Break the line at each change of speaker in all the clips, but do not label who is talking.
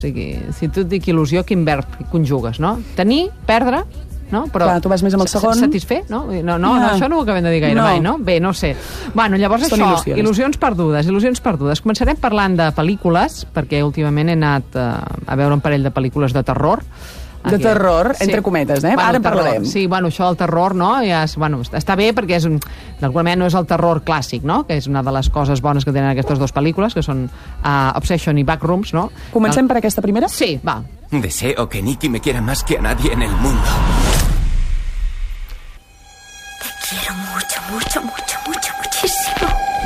O sigui, si tu et dic il·lusió, quin verb conjugues, no? Tenir, perdre, no? Però
clar, tu vas més amb el segon.
Satisfer, no? No, això no ho acabem de dir gaire mai, no? Bé, no sé. Bueno, llavors
són
això, il·lusions perdudes. Començarem parlant de pel·lícules, perquè últimament he anat a veure un parell de pel·lícules de terror.
De terror, entre cometes, eh? Ara en parlarem.
Sí, bueno, això del terror, no? Ja és, bueno, està bé perquè d'alguna manera no és el terror clàssic, no? Que és una de les coses bones que tenen aquestes dues pel·lícules, que són Obsession i Backrooms, no?
Comencem per aquesta primera?
Sí, va.
Deseo que Nikki me quiera más que a nadie en el mundo.
Te quiero mucho, muchísimo.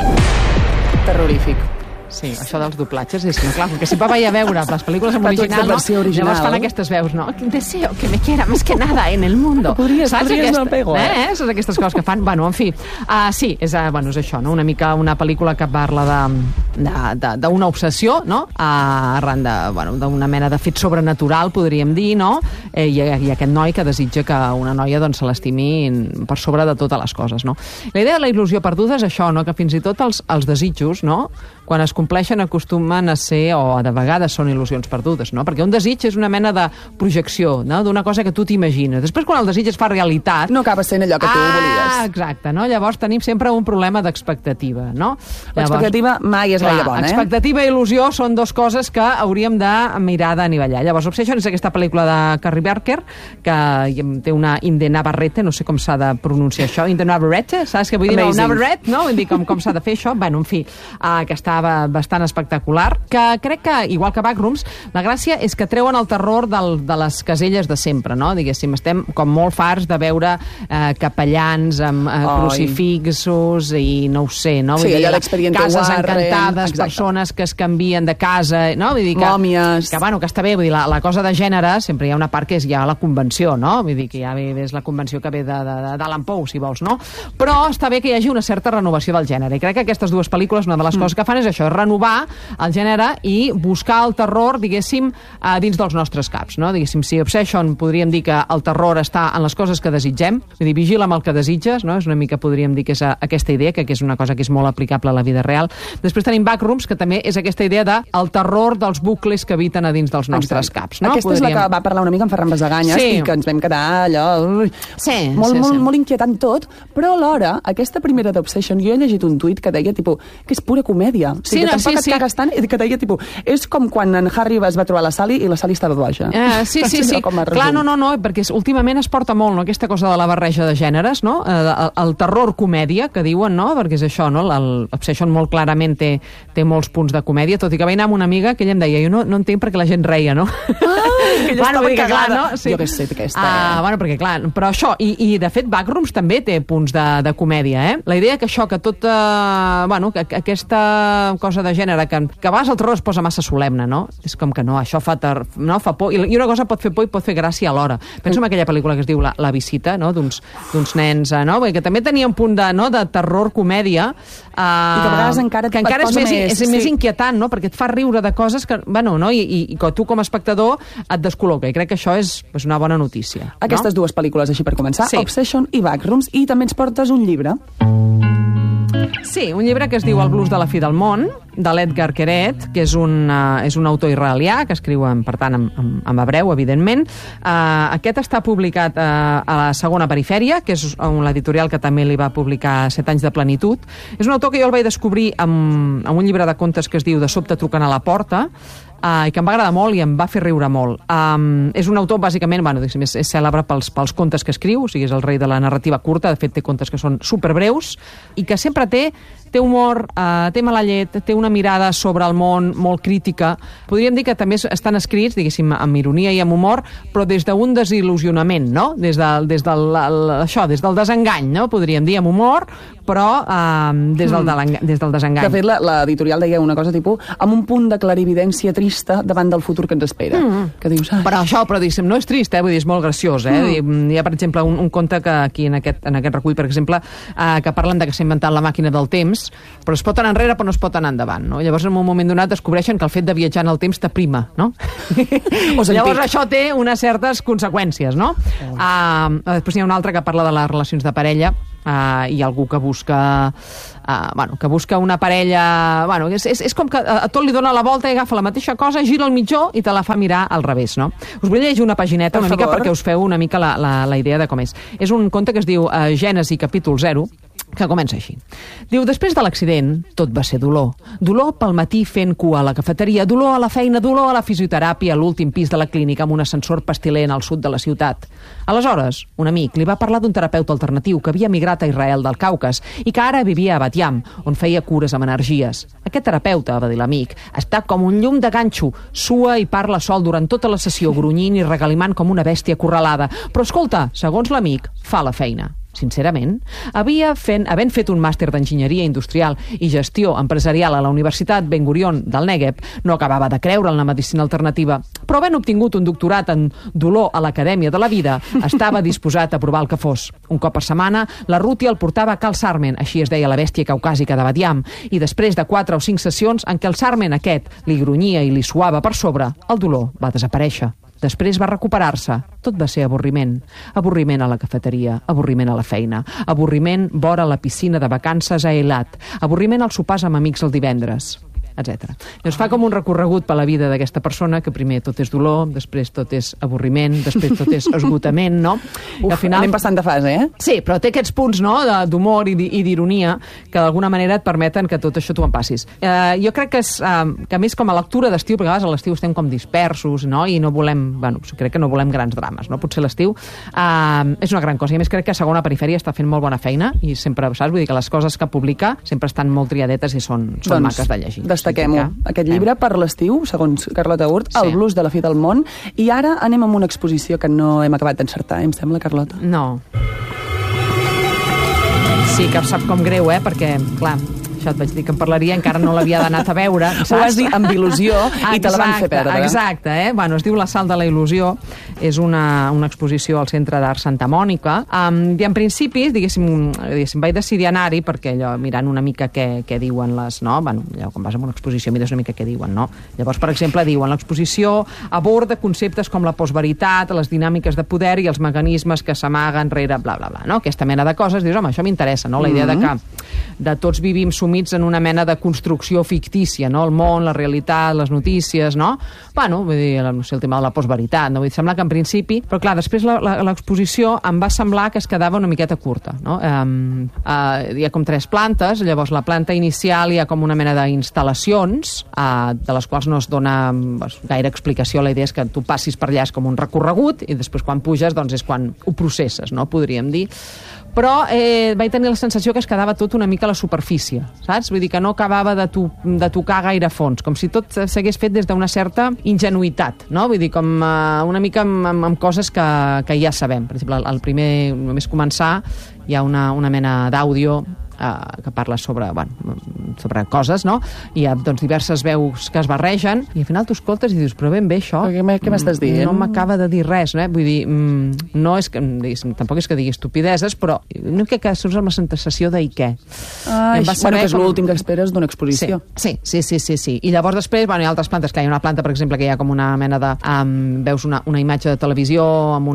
Terrorífic.
Sí, això dels doblatges és clar, que sempre vaig a veure les pel·lícules en original, no? Llavors fan aquestes veus, no? Deseo que me quiera más que nada en el mundo.
Podries no pego,
Saps aquestes coses que fan? Bueno, en fi, sí, és això, no? Una mica una pel·lícula que parla d'una obsessió, no? Arran d'una mena de fet sobrenatural, podríem dir, no? I aquest noi que desitja que una noia doncs se l'estimi per sobre de totes les coses, no? La idea de la il·lusió perduda és això, no? Que fins i tot els desitjos, no? Quan es compleixen acostumen a ser, o de vegades són il·lusions perdudes, no? Perquè un desig és una mena de projecció, no? D'una cosa que tu t'imagines. Després, quan el desig es fa realitat...
No acaba sent allò que tu volies.
Exacte, no? Llavors tenim sempre un problema d'expectativa, no?
L'expectativa mai és gaire bona,
expectativa i il·lusió són dues coses que hauríem de mirar d'anivellar. Llavors, Obsession és aquesta pel·lícula de Carrie Barker, que té una Inde Navarrete, no sé com s'ha de pronunciar això, Inde Navarrete, saps què vull dir? Navarrete, no? Vull dir, com s'ha de fer això? Bueno, en fi, que està bastant espectacular, que crec que, igual que Backrooms, la gràcia és que treuen el terror de les caselles de sempre, no? Diguéssim, estem com molt farts de veure capellans amb crucifixos i no ho sé, no?
Sí, allò d'Expediente Warren.
Cases encantades, persones que es canvien de casa, no? Vull dir
mòmies.
Que està bé, vull dir, la cosa de gènere, sempre hi ha una part que és ja la convenció, no? Vull dir, que ja és la convenció que ve d'Alan Poe, si vols, no? Però està bé que hi hagi una certa renovació del gènere, i crec que aquestes dues pel·lícules, una de les coses que fan és això, renovar el gènere i buscar el terror, diguéssim, dins dels nostres caps, no? Diguéssim, si Obsession podríem dir que el terror està en les coses que desitgem, vull dir, vigila amb el que desitges, no? És una mica, podríem dir, que és aquesta idea, que és una cosa que és molt aplicable a la vida real. Després tenim Backrooms, que també és aquesta idea del terror dels bucles que habiten a dins dels nostres caps, no?
Aquesta és la que va parlar una mica amb Ferran Basaganyes, i que ens vam quedar allò... Molt inquietant tot, però alhora, aquesta primera d'Obsession, jo he llegit un tuit que deia, tipus, que és pura comèdia. O sigui, que tampoc et cagues tant, i que deia, tipus, és com quan en Harry es va trobar la Sally i la Sally estava boja.
Sí. Clar, no, perquè últimament es porta molt, no?, aquesta cosa de la barreja de gèneres, no?, el terror comèdia, que diuen, no?, perquè és això, no?, l'Obsession molt clarament té molts punts de comèdia, tot i que vaig anar amb una amiga que ella em deia, jo no entenc perquè la gent reia, no?
Que ella estava cagada.
No? Sí.
Jo què sé, aquesta...
Bueno, perquè clar, però això, i de fet Backrooms també té punts de comèdia, eh? La idea que això, que tot, que aquesta cosa de gènere, que a vegades el terror es posa massa solemne, no? És com que no, això fa por, i una cosa pot fer por i pot fer gràcia alhora. Penso en aquella pel·lícula que es diu La visita, no?, d'uns nens, no?, que també tenia un punt de terror comèdia,
i que a vegades encara
és més inquietant, no?, perquè et fa riure de coses que, bueno, no?, i que tu com a espectador et descol·loca, i crec que això és una bona notícia.
Aquestes dues pel·lícules, així per començar,
sí.
Obsession i Backrooms, i també ens portes un llibre.
Sí, un llibre que es diu El blues de la fi del món, de l'Edgar Queret, que és un autor israelià, que escriu, per tant, en hebreu, evidentment. Aquest està publicat a la Segona Perifèria, que és l'editorial que també li va publicar 7 anys de plenitud. És un autor que jo el vaig descobrir amb un llibre de contes que es diu De sobte truquen a la porta, i que em va agradar molt i em va fer riure molt. És un autor, bàsicament, és cèlebre pels contes que escriu, o sigui, és el rei de la narrativa curta, de fet té contes que són superbreus, i que sempre té humor, té mala llet, té una mirada sobre el món molt crítica. Podríem dir que també estan escrits, diguéssim, amb ironia i amb humor, però des d'un desil·lusionament, no? Des del desengany, no? Podríem dir, amb humor, però des del desengany.
De fet, l'editorial deia una cosa tipus amb un punt de clarividència trista davant del futur que ens espera. Que dius,
però diguéssim, no és trist, vull dir, és molt graciós, Hi ha, per exemple, un conte que aquí en aquest recull, per exemple, que parlen de que s'ha inventat la màquina del temps, però es pot anar enrere però no es pot anar endavant, no? Llavors en un moment donat descobreixen que el fet de viatjar en el temps t'aprima, no? Llavors això té unes certes conseqüències, no? Després hi ha un altre que parla de les relacions de parella, i algú que busca que busca una parella... És com que a tot li dona la volta i agafa la mateixa cosa, gira el mitjó i te la fa mirar al revés, no? Us vull llegir una pagineta una mica perquè us feu una mica la idea de com és. És un conte que es diu Gènesi capítol 0, que comença així. Diu, després de l'accident, tot va ser dolor. Dolor pel matí fent cua a la cafeteria, dolor a la feina, dolor a la fisioteràpia, a l'últim pis de la clínica amb un ascensor pastilent al sud de la ciutat. Aleshores, un amic li va parlar d'un terapeuta alternatiu que havia migrat a Israel del Caucas i que ara vivia a Bat Yam, on feia cures amb energies. Aquest terapeuta, va dir l'amic, està com un llum de ganxo, sua i parla sol durant tota la sessió, grunyint i regalimant com una bèstia acorralada. Però escolta, segons l'amic, fa la feina. Sincerament, havent fet un màster d'enginyeria industrial i gestió empresarial a la Universitat Ben Gurion del Negev, no acabava de creure en la medicina alternativa, però havent obtingut un doctorat en dolor a l'Acadèmia de la Vida, estava disposat a provar el que fos. Un cop per setmana, la Ruti el portava a Cal Sarmen, així es deia la bèstia caucàsica de Bat Yam, i després de 4 o 5 sessions en què el Sarmen aquest li grunyia i li suava per sobre, el dolor va desaparèixer. Després va recuperar-se. Tot va ser avorriment. Avorriment a la cafeteria, avorriment a la feina, avorriment vora la piscina de vacances a Eilat, avorriment als sopars amb amics el divendres, etc. Llavors fa com un recorregut per la vida d'aquesta persona, que primer tot és dolor, després tot és avorriment, després tot és esgotament, no?
Uf, al final... anem passant de fase,
Sí, però té aquests punts, no?, d'humor i d'ironia que d'alguna manera et permeten que tot això tu en passis. Jo crec que a més com a lectura d'estiu, perquè a vegades a l'estiu estem com dispersos, no?, i no volem, crec que no volem grans drames, no? Potser l'estiu és una gran cosa, i a més crec que Segona Perifèria està fent molt bona feina, i sempre, saps, vull dir que les coses que publica sempre estan molt triadetes i són maques de llegir.
Destaquem-ho. Aquest llibre per l'estiu, segons Carlota Hurt, El blues de la fi del món. I ara anem amb una exposició que no hem acabat d'encertar, em sembla, Carlota?
No. Sí, que sap com greu, perquè, clar, això et vaig dir que en parlaria, encara no l'havia anat a veure, saps?
Ho vas dir amb il·lusió i te la van fer perdre.
Exacte, es diu La sal de la il·lusió, és una exposició al Centre d'Art Santa Mònica, i en principi, diguéssim, vaig decidir anar-hi perquè allò, mirant una mica què diuen les, no? Allò, quan vas a una exposició mires una mica què diuen, no? Llavors, per exemple, diuen l'exposició aborda conceptes com la postveritat, les dinàmiques de poder i els mecanismes que s'amaguen rere bla, bla, bla, no? Aquesta mena de coses, dius, home, això m'interessa, no? La idea de que de tots vivim sumits en una mena de construcció fictícia, no? El món, la realitat, les notícies, no? Vull dir, no sé, el tema de la postveritat, no? Vull dir, sembla que en principi... Però clar, després l'exposició em va semblar que es quedava una miqueta curta, no? Hi ha com 3 plantes, llavors la planta inicial hi ha com una mena d'instal·lacions, de les quals no es dona gaire explicació. La idea és que tu passis per allà, és com un recorregut, i després quan puges, doncs és quan ho processes, no? Podríem dir. Però vaig tenir la sensació que es quedava tot una mica a la superfície, saps? Vull dir que no acabava de tocar gaire fons, com si tot s'hagués fet des d'una certa ingenuïtat, no? Vull dir, com una mica amb coses que ja sabem. Per exemple, el primer, només començar, hi ha una mena d'àudio que parla sobre coses, no? I hi ha diverses veus que es barregen i al final tu escoltes i dius, però ben bé això
què m'estàs dient?
No m'acaba de dir res, no? Vull dir, no és que, tampoc és que digui estupideses, però no que surts amb la sensació de i què.
Que és l'últim que esperes d'una exposició.
Sí. I llavors després, hi ha altres plantes, que hi ha una planta, per exemple, que hi ha com una mena de... veus una imatge de televisió amb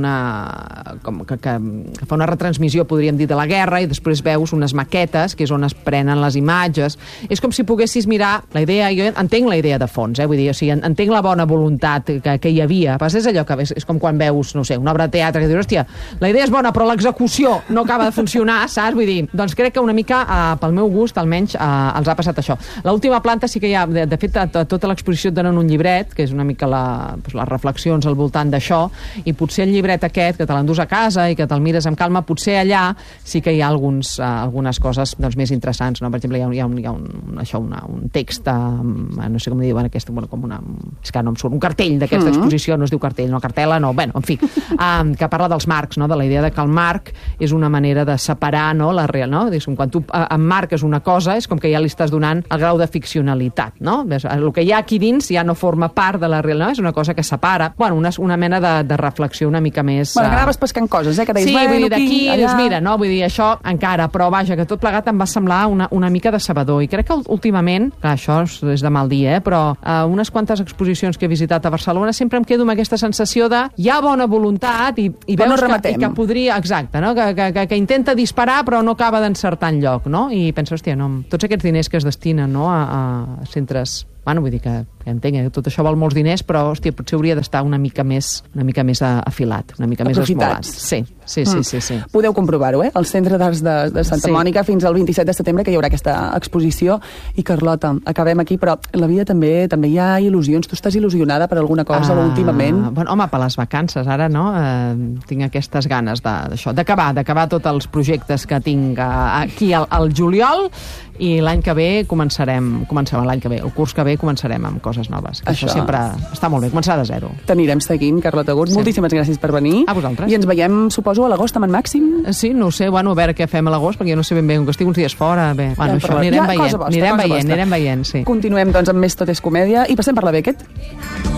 que fa una retransmissió, podríem dir, de la guerra, i després veus unes maquetes, que és on es prenen les imatges. És com si poguessis mirar la idea, jo entenc la idea de fons, vull dir, o sigui, entenc la bona voluntat que hi havia. Pas és allò que és com quan veus, no sé, una obra de teatre que dius, hòstia, la idea és bona, però l'execució no acaba de funcionar, saps? Vull dir, doncs crec que una mica, pel meu gust, almenys, els ha passat això. L'última planta sí que hi ha, de fet, tota l'exposició et donen un llibret, que és una mica les reflexions al voltant d'això, i potser el llibret aquest, que te l'endús a casa i que te'l mires amb calma, potser allà sí que hi ha algunes coses més interessants, no? Per exemple, hi ha un text, no sé com diuen aquest, és que no em surt, un cartell d'aquesta exposició, no es diu cartell, no cartel·la, no, en fi, que parla dels marcs, no? De la idea de que el marc és una manera de separar, no? La real, no? Quan tu emmarques una cosa, és com que ja li estàs donant el grau de ficcionalitat, no? El que hi ha aquí dins ja no forma part de la real, no? És una cosa que separa, una mena de reflexió una mica més...
que anaves pescant coses, que deies,
sí, vull dir, d'aquí, mira, no? Vull dir, això encara, però vaja, que tot plegat em va semblar una mica decebedor. i crec que últimament, clar, això és de mal dir, però unes quantes exposicions que he visitat a Barcelona sempre em quedo amb aquesta sensació de hi ha bona voluntat i veus que podria, exacte, no? que intenta disparar però no acaba d'encertar enlloc, no? I penso, hòstia, no, tots aquests diners que es destinen, no, a centres... Bueno, vull dir que entenc que tot això val molts diners, però, hòstia, potser hauria d'estar una mica més afilat, una mica més esmolat. Sí.
Podeu comprovar-ho, al Centre d'Arts de Santa Mònica fins al 27 de setembre, que hi haurà aquesta exposició. I, Carlota, acabem aquí, però la vida també hi ha il·lusions. Tu estàs il·lusionada per alguna cosa últimament?
Bueno, home, per les vacances, ara, no? Tinc aquestes ganes d'acabar tots els projectes que tinc aquí al juliol, i l'any que ve comencem l'any que ve, el curs que ve començarem amb coses noves. Això sempre està molt bé, començar de zero.
T'anirem seguint, Carlota Gurt. Moltíssimes gràcies per venir.
A vosaltres.
I ens veiem, suposo, a l'agost amb en Màxim?
Sí, no ho sé, bueno, a veure què fem a l'agost, perquè jo no sé ben bé, que estic uns dies fora. Bé, bueno, això, anirem veient, sí.
Continuem, doncs, amb més Tot és comèdia i passem per la Beckett.